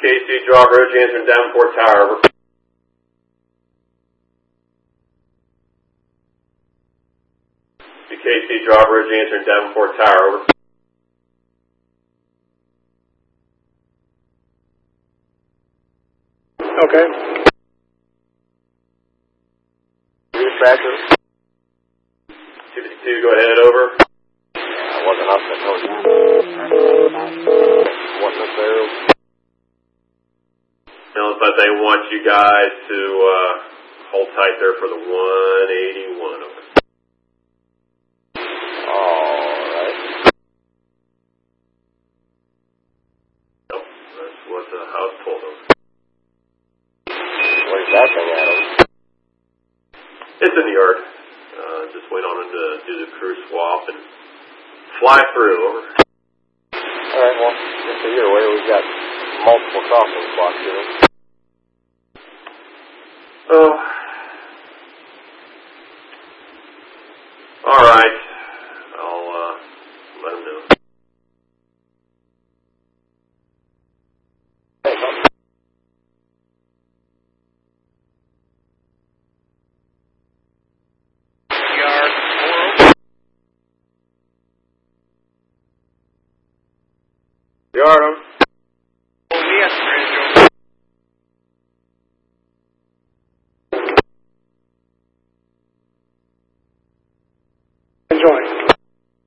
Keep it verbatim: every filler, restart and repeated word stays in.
K C, draw approach, answering Davenport Tower, over. K C, draw approach, answering Davenport Tower, over. Okay. Dispatcher. two fifty-two, go ahead, over. I wasn't up to told you. Wasn't up there. No, but they want you guys to uh, hold tight there for the one eighty-one, over. Alright. Nope, that's what the house told them. Where's that thing at? It's in the yard. Uh, just wait on it to do the crew swap and fly through, over. Alright, well, just so you're aware, we've got multiple crossing spots here. Oh.